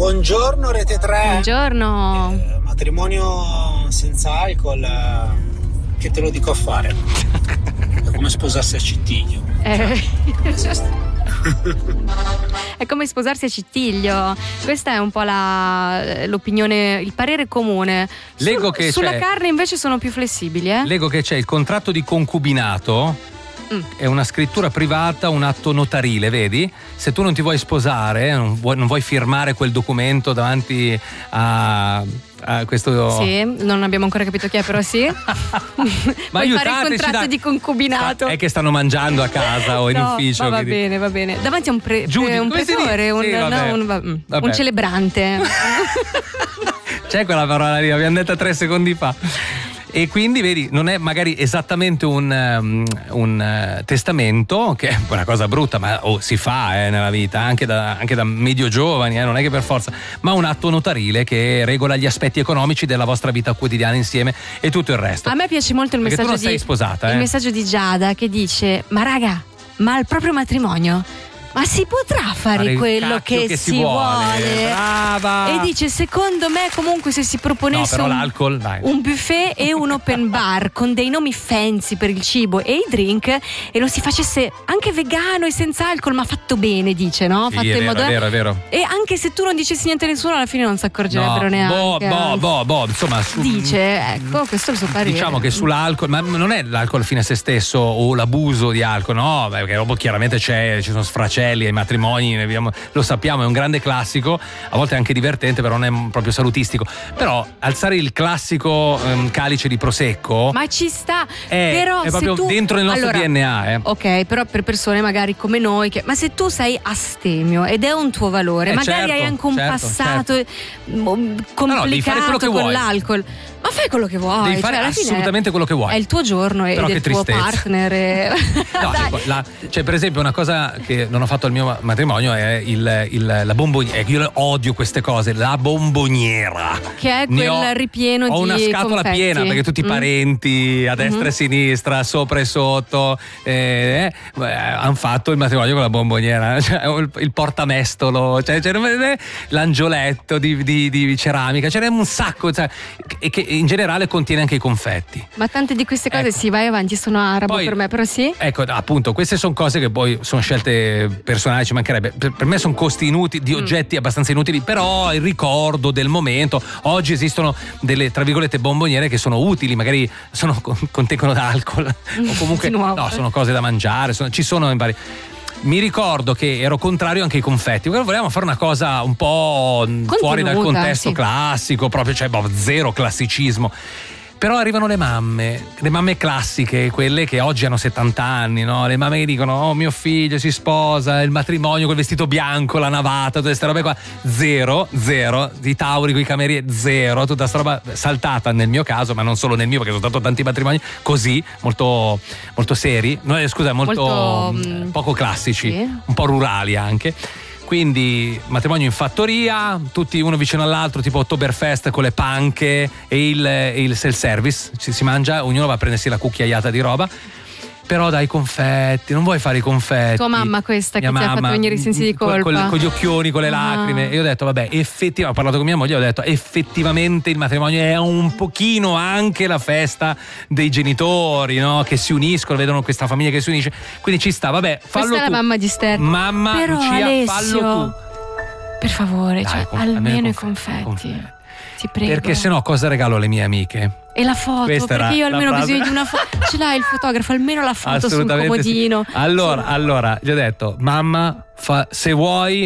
Buongiorno Rete 3. Buongiorno. Matrimonio senza alcol, che te lo dico a fare? È come sposarsi a Cittiglio. È come sposarsi a Cittiglio. Questa è un po' l'opinione, il parere comune. Leggo che sulla carne invece sono più flessibili. Leggo che c'è il contratto di concubinato. È una scrittura privata, un atto notarile, vedi? Se tu non ti vuoi sposare, non vuoi firmare quel documento davanti a questo. Sì, non abbiamo ancora capito chi è, però sì. Ma puoi fare il contratto di concubinato. È che stanno mangiando a casa o in ufficio. Ma va bene. Davanti a un pretore, un celebrante. C'è quella parola lì, l'abbiamo detta 3 secondi fa. E quindi vedi, non è magari esattamente un testamento, che è una cosa brutta, ma si fa nella vita, anche da medio giovani, non è che per forza, ma un atto notarile che regola gli aspetti economici della vostra vita quotidiana insieme e tutto il resto. A me piace molto il Perché messaggio tu non sei sposata, il messaggio di Giada che dice: ma raga, ma al proprio matrimonio ma si potrà fare quello che si vuole. Brava. E dice: secondo me comunque se si proponesse un buffet e un open bar con dei nomi fancy per il cibo e i drink e lo si facesse anche vegano e senza alcol, ma fatto bene, dice, no? Sì, fatto in modo è vero. E anche se tu non dicessi niente a nessuno, alla fine non si accorgerebbero neanche. Insomma, dice, ecco, questo è il suo parere. Diciamo che sull'alcol, ma non è l'alcol fine a se stesso o l'abuso di alcol, no? Perché dopo chiaramente ci sono sfracelli ai matrimoni, lo sappiamo, è un grande classico, a volte anche divertente, però non è proprio salutistico. Però alzare il classico calice di prosecco, ma ci sta, però è proprio dentro nel nostro DNA. Ok, però per persone magari come noi ma se tu sei astemio ed è un tuo valore, magari hai anche un passato complicato con l'alcol, ma fai quello che vuoi, devi fare assolutamente quello che vuoi, è il tuo giorno e del tuo partner. Cioè, per esempio, una cosa che non ho fatto al mio matrimonio è la bomboniera. Io odio queste cose, la bomboniera, che è quel ripieno di ho una scatola confetti piena, perché tutti i parenti a destra e a sinistra, sopra e sotto hanno fatto il matrimonio con la bomboniera, cioè, il portamestolo, cioè, l'angioletto di ceramica, ce n'è un sacco, cioè, e che in generale contiene anche i confetti. Ma tante di queste cose vai avanti, sono arabo per me, però sì. Ecco, appunto, queste sono cose che poi sono scelte personali, ci mancherebbe. Per me sono costi inutili, di oggetti abbastanza inutili, però il ricordo del momento. Oggi esistono delle, tra virgolette, bomboniere che sono utili, magari contengono d'alcol o comunque sono cose da mangiare, ci sono in vari. Mi ricordo che ero contrario anche ai confetti, perché volevamo fare una cosa un po' fuori dal contesto classico, proprio, cioè zero classicismo. Però arrivano le mamme classiche, quelle che oggi hanno 70 anni, no? Le mamme che dicono: oh, mio figlio si sposa, il matrimonio col vestito bianco, la navata, tutte queste robe qua. Zero, di tauri con i camerieri, zero, tutta sta roba saltata nel mio caso, ma non solo nel mio, perché sono stato tanti matrimoni così, molto, molto seri, molto poco classici, sì. Un po' rurali anche. Quindi matrimonio in fattoria, tutti uno vicino all'altro, tipo Oktoberfest con le panche e il self-service, si mangia, ognuno va a prendersi la cucchiaiata di roba. Però dai, confetti, non vuoi fare i confetti. Tua mamma questa che ti ha fatto venire i sensi di colpa con gli occhioni, con le lacrime. E io ho detto vabbè, effettivamente, ho parlato con mia moglie, ho detto effettivamente il matrimonio è un pochino anche la festa dei genitori, no? Che si uniscono, vedono questa famiglia che si unisce, quindi ci sta, vabbè, fallo questa tu. È la mamma di Ster. Mamma, però Lucia, Alessio, fallo tu, per favore, dai, almeno i confetti. Ti prego. Perché sennò cosa regalo alle mie amiche? E la foto, questa perché io almeno ho bisogno di una foto. Ce l'hai il fotografo, almeno la foto sul comodino. Sì. Allora, gli ho detto: mamma, se vuoi